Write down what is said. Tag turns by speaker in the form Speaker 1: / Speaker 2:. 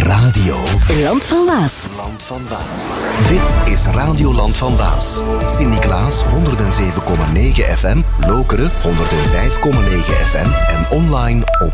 Speaker 1: Radio
Speaker 2: Land van Waas.
Speaker 1: Land van Waas. Dit is Radio Land van Waas. Sint-Niklaas 107,9 FM, Lokeren 105,9 FM en online op